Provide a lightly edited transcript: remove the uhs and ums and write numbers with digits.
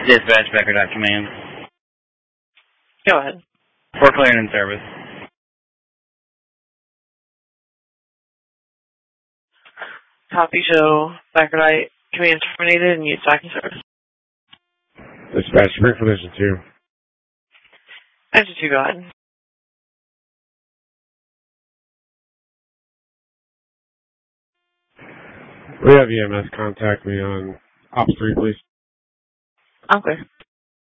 Dispatch, Becker Command. Go ahead. For clearing in service. Copy, show Becker Command terminated and use back in service. Dispatch, Springfield Engine 2. Engine 2, go ahead. We have EMS contact me on Ops 3, please. I'm clear.